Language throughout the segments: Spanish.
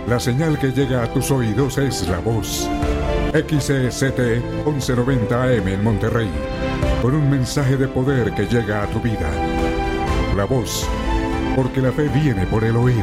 La señal que llega a tus oídos es La Voz. XECT 1190 AM en Monterrey, con un mensaje de poder que llega a tu vida. La Voz, porque la fe viene por el oír.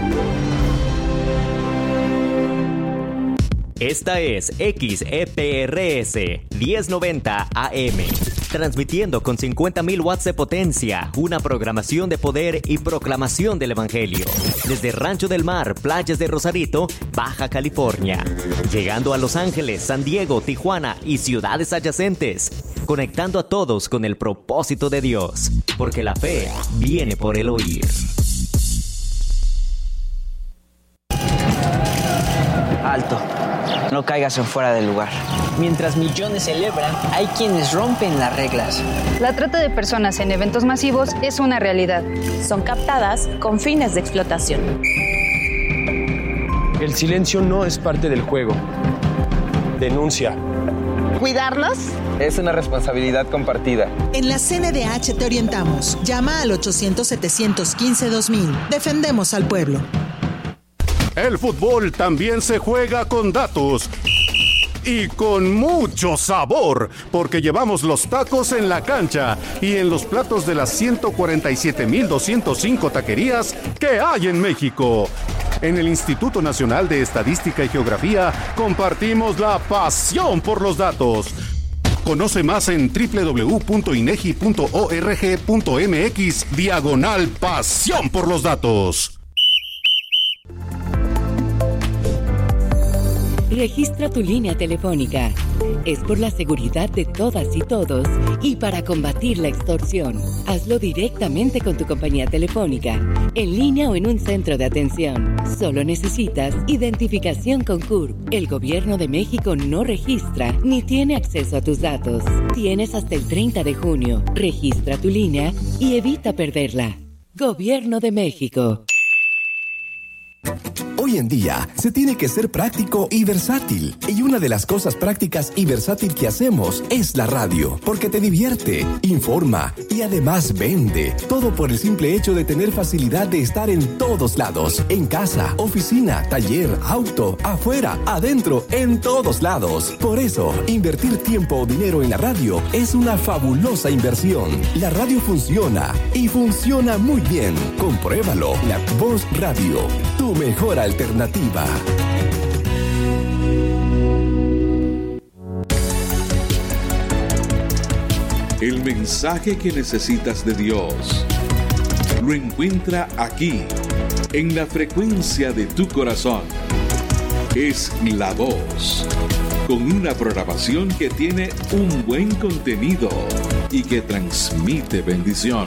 Esta es XEPRS 1090 AM, transmitiendo con 50.000 watts de potencia, una programación de poder y proclamación del Evangelio. Desde Rancho del Mar, playas de Rosarito, Baja California, llegando a Los Ángeles, San Diego, Tijuana y ciudades adyacentes, conectando a todos con el propósito de Dios, porque la fe viene por el oír. Alto. No caigas en fuera del lugar. Mientras millones celebran, hay quienes rompen las reglas. La trata de personas en eventos masivos es una realidad. Son captadas con fines de explotación. El silencio no es parte del juego. Denuncia. ¿Cuidarnos? Es una responsabilidad compartida. En la CNDH te orientamos. Llama al 800-715-2000. Defendemos al pueblo. El fútbol también se juega con datos y con mucho sabor, porque llevamos los tacos en la cancha y en los platos de las 147,205 taquerías que hay en México. En el Instituto Nacional de Estadística y Geografía compartimos la pasión por los datos. Conoce más en www.inegi.org.mx/pasión por los datos. Registra tu línea telefónica. Es por la seguridad de todas y todos y para combatir la extorsión. Hazlo directamente con tu compañía telefónica, en línea o en un centro de atención. Solo necesitas identificación con CURP. El Gobierno de México no registra ni tiene acceso a tus datos. Tienes hasta el 30 de junio. Registra tu línea y evita perderla. Gobierno de México. Hoy en día se tiene que ser práctico y versátil. Y una de las cosas prácticas y versátil que hacemos es la radio, porque te divierte, informa y además vende. Todo por el simple hecho de tener facilidad de estar en todos lados. En casa, oficina, taller, auto, afuera, adentro, en todos lados. Por eso, invertir tiempo o dinero en la radio es una fabulosa inversión. La radio funciona y funciona muy bien. Compruébalo. La Voz Radio, tu mejor alternativa. El mensaje que necesitas de Dios lo encuentra aquí, en la frecuencia de tu corazón. Es La Voz, con una programación que tiene un buen contenido y que transmite bendición.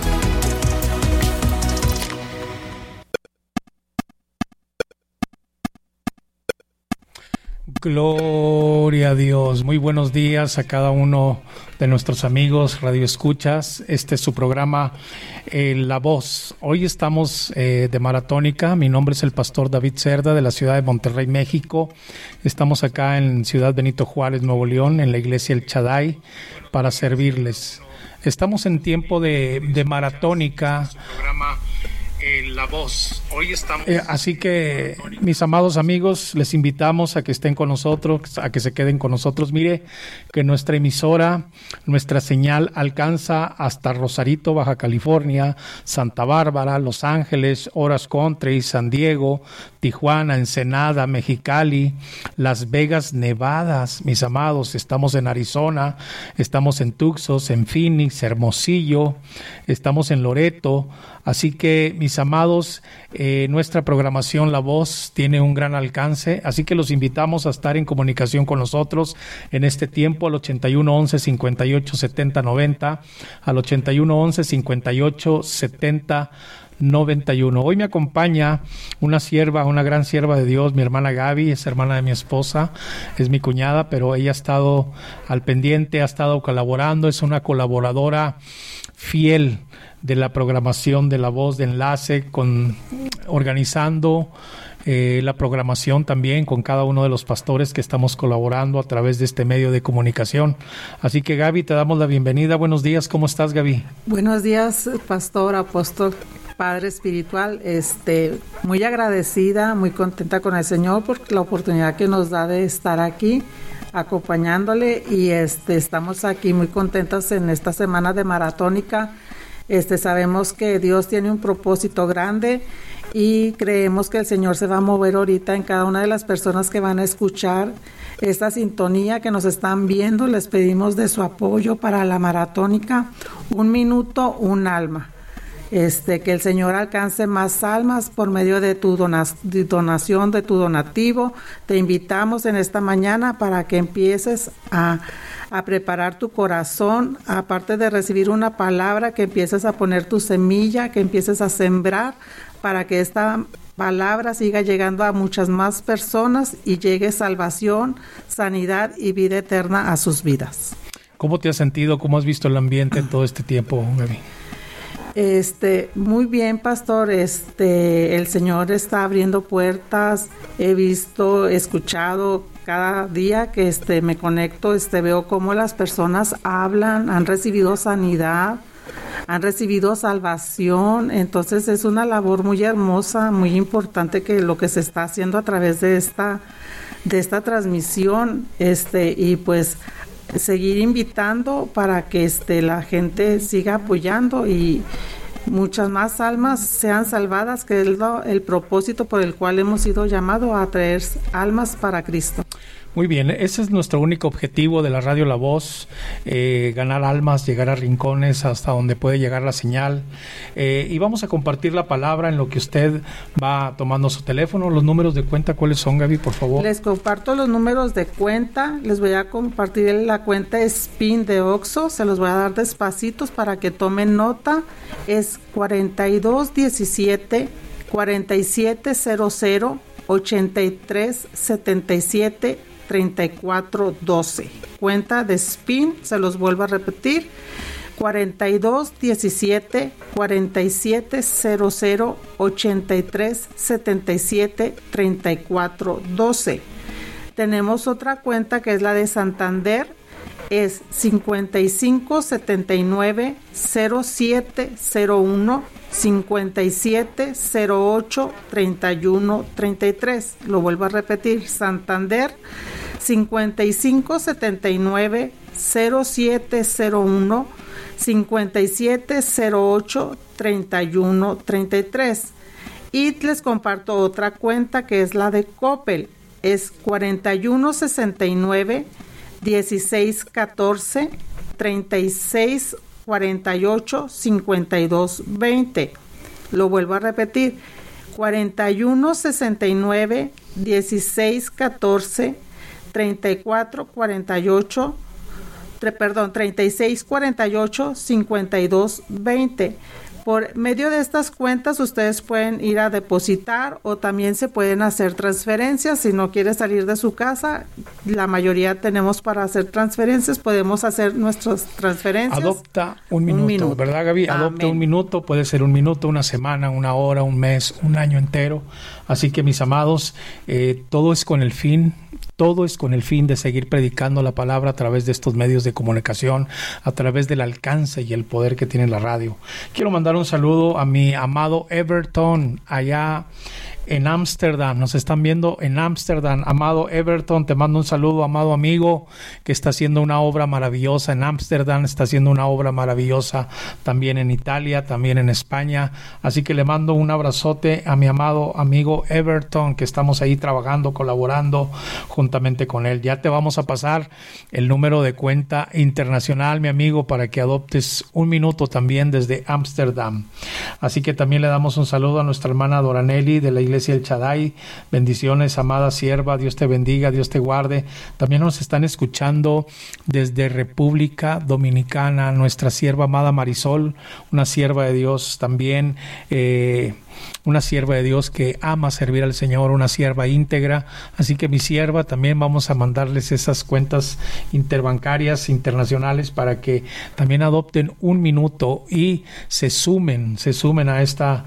Gloria a Dios. Muy buenos días a cada uno de nuestros amigos Radio Escuchas. Este es su programa La Voz. Hoy estamos de maratónica. Mi nombre es el pastor David Cerda de la ciudad de Monterrey, México. Estamos acá en Ciudad Benito Juárez, Nuevo León, en la iglesia El Shaddai, para servirles. Estamos en tiempo de maratónica. La Voz. Hoy estamos. Así que, mis amados amigos, les invitamos a que estén con nosotros, a que se queden con nosotros. Mire que nuestra emisora, nuestra señal alcanza hasta Rosarito, Baja California, Santa Bárbara, Los Ángeles, Orange Country, San Diego, Tijuana, Ensenada, Mexicali, Las Vegas, Nevada. Mis amados, estamos en Arizona, estamos en Tucson, en Phoenix, Hermosillo, estamos en Loreto. Así que, mis amados, nuestra programación La Voz tiene un gran alcance, así que los invitamos a estar en comunicación con nosotros en este tiempo al 8111-587090, al 8111-587091. Hoy me acompaña una gran sierva de Dios, mi hermana Gaby, es hermana de mi esposa, es mi cuñada, pero ella ha estado al pendiente, ha estado colaborando, es una colaboradora fiel de la programación de La Voz de Enlace, organizando la programación también con cada uno de los pastores que estamos colaborando a través de este medio de comunicación. Así que, Gaby, te damos la bienvenida. Buenos días, ¿cómo estás, Gaby? Buenos días, pastor, apóstol. Padre espiritual, muy agradecida, muy contenta con el Señor por la oportunidad que nos da de estar aquí acompañándole, y estamos aquí muy contentos en esta semana de Maratónica. Sabemos que Dios tiene un propósito grande y creemos que el Señor se va a mover ahorita en cada una de las personas que van a escuchar esta sintonía, que nos están viendo. Les pedimos de su apoyo para la Maratónica, 1 minuto, un alma. Que el Señor alcance más almas por medio de tu donación, de tu donativo. Te invitamos en esta mañana para que empieces a preparar tu corazón, aparte de recibir una palabra, que empieces a poner tu semilla, que empieces a sembrar, para que esta palabra siga llegando a muchas más personas y llegue salvación, sanidad y vida eterna a sus vidas. ¿Cómo te has sentido? ¿Cómo has visto el ambiente en todo este tiempo, Gaby? Muy bien, pastor. El Señor está abriendo puertas. He visto, escuchado cada día que me conecto, veo cómo las personas hablan, han recibido sanidad, han recibido salvación. Entonces es una labor muy hermosa, muy importante, que lo que se está haciendo a través de esta transmisión, y pues seguir invitando para que la gente siga apoyando y muchas más almas sean salvadas, que es el propósito por el cual hemos sido llamados a traer almas para Cristo. Muy bien, ese es nuestro único objetivo de la radio La Voz, ganar almas, llegar a rincones hasta donde puede llegar la señal, y vamos a compartir la palabra en lo que usted va tomando su teléfono. Los números de cuenta, ¿cuáles son, Gaby, por favor? Les comparto los números de cuenta. Les voy a compartir la cuenta SPIN de Oxxo, se los voy a dar despacitos para que tomen nota. Es 4217 4700 8377 3412. Cuenta de SPIN, se los vuelvo a repetir, 4217 4700 8377 3412. Tenemos otra cuenta que es la de Santander, es 5579 0701 5708 3133. Lo vuelvo a repetir, Santander 5579 0701 5708 3133. Y les comparto otra cuenta que es la de Coppel, es 4169 1614 3648 5220. Lo vuelvo a repetir, 4169 1614 3648 5220. Por medio de estas cuentas ustedes pueden ir a depositar o también se pueden hacer transferencias. Si no quiere salir de su casa, la mayoría tenemos para hacer transferencias, podemos hacer nuestras transferencias. Adopta un minuto, ¿verdad, Gaby? Adopta un minuto, puede ser un minuto, una semana, una hora, un mes, un año entero. Así que, mis amados, todo es con el fin de seguir predicando la palabra a través de estos medios de comunicación, a través del alcance y el poder que tiene la radio. Quiero mandar un saludo a mi amado Everton, allá en Ámsterdam. Nos están viendo en Ámsterdam. Amado Everton, te mando un saludo, amado amigo, que está haciendo una obra maravillosa en Ámsterdam, está haciendo una obra maravillosa también en Italia, también en España. Así que le mando un abrazote a mi amado amigo Everton, que estamos ahí trabajando, colaborando juntamente con él. Ya te vamos a pasar el número de cuenta internacional, mi amigo, para que adoptes un minuto también desde Ámsterdam. Así que también le damos un saludo a nuestra hermana Doranelli de la Iglesia El Shaddai. Bendiciones, amada sierva, Dios te bendiga, Dios te guarde. También nos están escuchando desde República Dominicana, nuestra sierva amada Marisol, una sierva de Dios también, una sierva de Dios que ama servir al Señor, una sierva íntegra. Así que mi sierva, también vamos a mandarles esas cuentas interbancarias internacionales para que también adopten un minuto y se sumen a esta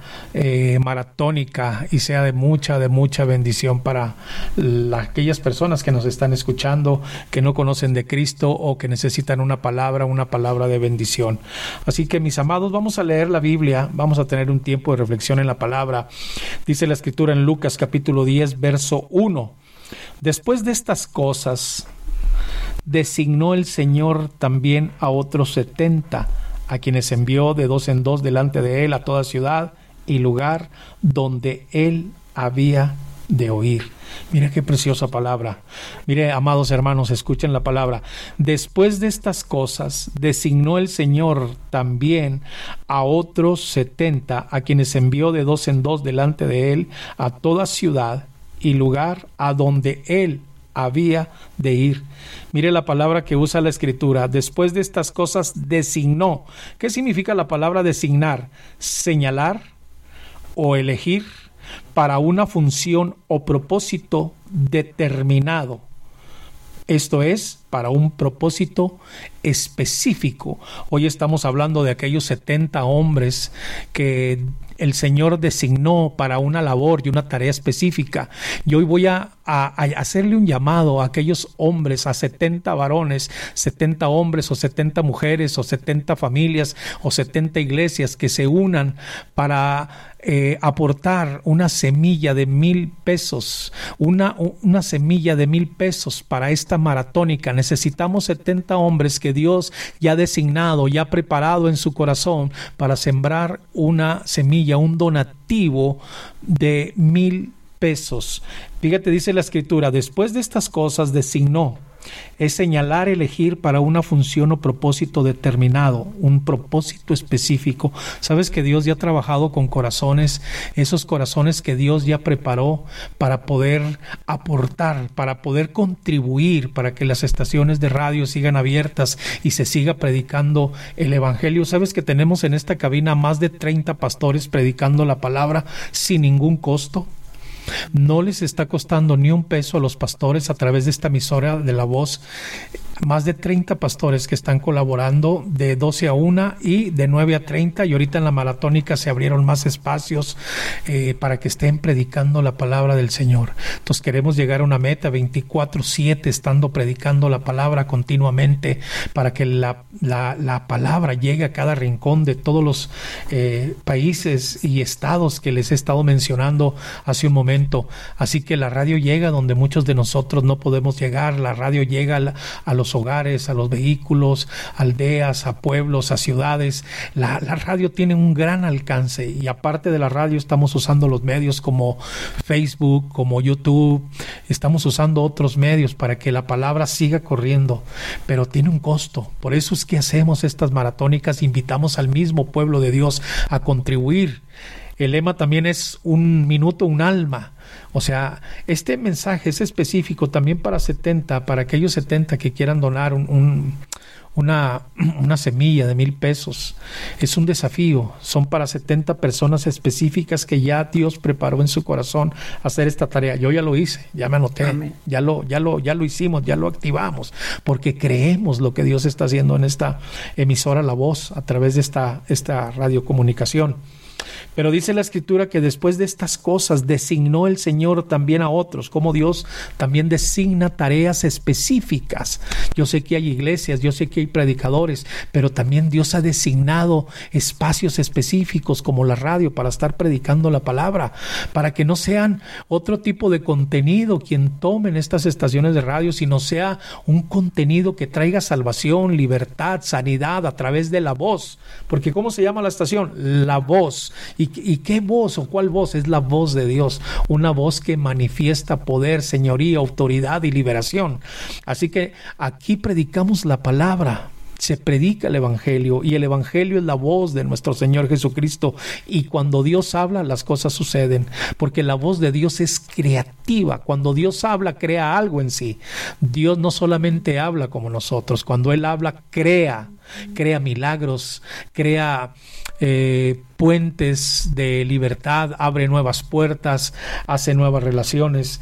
maratónica y sea de mucha bendición para aquellas personas que nos están escuchando, que no conocen de Cristo o que necesitan una palabra de bendición. Así que, mis amados, vamos a leer la Biblia, vamos a tener un tiempo de reflexión en la palabra. Dice la Escritura en Lucas capítulo 10, verso 1. Después de estas cosas, designó el Señor también a otros 70, a quienes envió de 2 en 2 delante de él a toda ciudad y lugar donde él había de oír. Mire qué preciosa palabra. Mire, amados hermanos, escuchen la palabra. Después de estas cosas, designó el Señor también a otros 70, a quienes envió de 2 en 2 delante de él a toda ciudad y lugar a donde él había de ir. Mire la palabra que usa la Escritura. Después de estas cosas, designó. ¿Qué significa la palabra designar? Señalar o elegir para una función o propósito determinado. Esto es, para un propósito específico. Hoy estamos hablando de aquellos 70 hombres que el Señor designó para una labor y una tarea específica. Y hoy voy a hacerle un llamado a aquellos hombres, a 70 varones, 70 hombres o 70 mujeres o 70 familias o 70 iglesias que se unan para aportar una semilla de $1,000, una semilla de $1,000 para esta maratónica. Necesitamos 70 hombres que Dios ya ha designado, ya ha preparado en su corazón para sembrar una semilla, un donativo de $1,000. Fíjate, dice la Escritura, después de estas cosas designó. Es señalar, elegir para una función o propósito determinado, un propósito específico. Sabes que Dios ya ha trabajado con corazones, esos corazones que Dios ya preparó para poder aportar, para poder contribuir, para que las estaciones de radio sigan abiertas y se siga predicando el Evangelio. Sabes que tenemos en esta cabina más de 30 pastores predicando la palabra sin ningún costo. No les está costando ni $1 a los pastores a través de esta emisora de La Voz. Más de 30 pastores que están colaborando de 12 a 1 y de 9 a 30, y ahorita en la maratónica se abrieron más espacios para que estén predicando la palabra del Señor. Entonces queremos llegar a una meta 24/7 estando predicando la palabra continuamente para que la palabra llegue a cada rincón de todos los países y estados que les he estado mencionando hace un momento. Así que la radio llega donde muchos de nosotros no podemos llegar. La radio llega a los hogares, a los vehículos, aldeas, a pueblos, a ciudades. La radio tiene un gran alcance, y aparte de la radio estamos usando los medios como Facebook, como YouTube. Estamos usando otros medios para que la palabra siga corriendo, pero tiene un costo. Por eso es que hacemos estas maratónicas, invitamos al mismo pueblo de Dios a contribuir. El lema también es un minuto, un alma. O sea, este mensaje es específico también para 70, para aquellos 70 que quieran donar una semilla de $1,000. Es un desafío. Son para 70 personas específicas que ya Dios preparó en su corazón hacer esta tarea. Yo ya lo hice, ya me anoté. Amén. Ya lo hicimos, ya lo activamos, porque creemos lo que Dios está haciendo en esta emisora La Voz a través de esta radiocomunicación. Pero dice la Escritura que después de estas cosas designó el Señor también a otros, como Dios también designa tareas específicas. Yo sé que hay iglesias, yo sé que hay predicadores, pero también Dios ha designado espacios específicos como la radio para estar predicando la palabra, para que no sean otro tipo de contenido quien tomen estas estaciones de radio, sino sea un contenido que traiga salvación, libertad, sanidad a través de la voz. Porque ¿cómo se llama la estación? La Voz. ¿Y qué voz o cuál voz? Es la voz de Dios, una voz que manifiesta poder, señoría, autoridad y liberación. Así que aquí predicamos la palabra. Se predica el Evangelio, y el Evangelio es la voz de nuestro Señor Jesucristo, y cuando Dios habla las cosas suceden, porque la voz de Dios es creativa. Cuando Dios habla, crea algo en sí. Dios no solamente habla como nosotros, cuando Él habla, crea crea milagros, crea puentes de libertad, abre nuevas puertas, hace nuevas relaciones.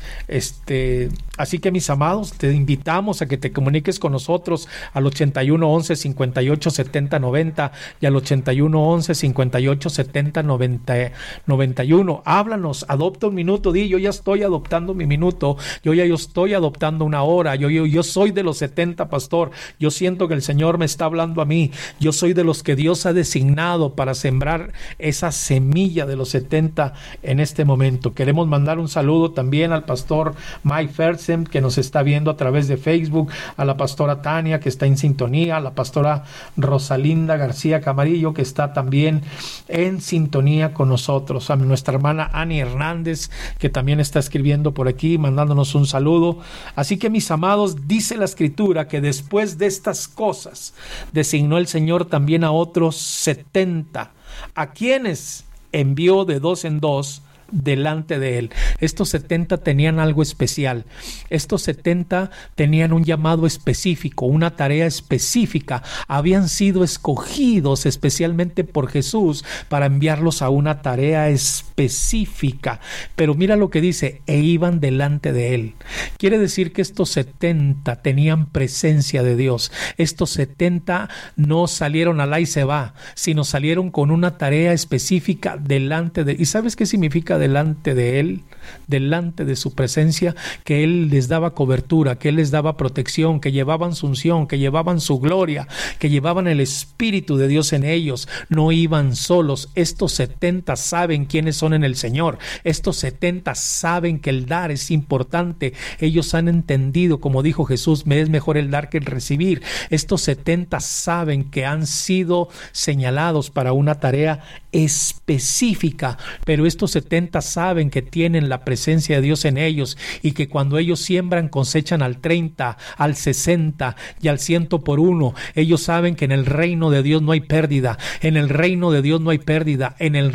Así que, mis amados, te invitamos a que te comuniques con nosotros al 81 11 58 70 90 y al 81 11 58 70 91. Háblanos, adopta un minuto, di: yo ya estoy adoptando mi minuto, yo estoy adoptando una hora, yo soy de los 70, pastor, yo siento que el Señor me está hablando a mí, yo soy de los que Dios ha designado para sembrar esa semilla de los 70 en este momento. Queremos mandar un saludo también al pastor Mike Fersem, que nos está viendo a través de Facebook, a la pastora Tania, que está en sintonía, a la pastora Rosalinda García Camarillo, que está también en sintonía con nosotros, a nuestra hermana Ani Hernández, que también está escribiendo por aquí, mandándonos un saludo. Así que, mis amados, dice la Escritura que después de estas cosas designó el Señor también a otros 70, a quienes envió de 2 en 2 delante de él. Estos 70 tenían algo especial. Estos 70 tenían un llamado específico, una tarea específica. Habían sido escogidos especialmente por Jesús para enviarlos a una tarea específica. Pero mira lo que dice: e iban delante de él. Quiere decir que estos 70 tenían presencia de Dios. Estos 70 no salieron al ahí se va, sino salieron con una tarea específica delante de él. ¿Y sabes qué significa delante de él? Delante de su presencia, que él les daba cobertura, que él les daba protección, que llevaban su unción, que llevaban su gloria, que llevaban el Espíritu de Dios en ellos. No iban solos. Estos 70 saben quiénes son en el Señor. Estos 70 saben que el dar es importante. Ellos han entendido, como dijo Jesús: me es mejor el dar que el recibir. Estos 70 saben que han sido señalados para una tarea específica, pero estos 70 saben que tienen la presencia de Dios en ellos y que cuando ellos siembran cosechan al 30, al 60 y al 100 por uno. Ellos saben que en el reino de Dios no hay pérdida, en el reino de Dios no hay pérdida, en el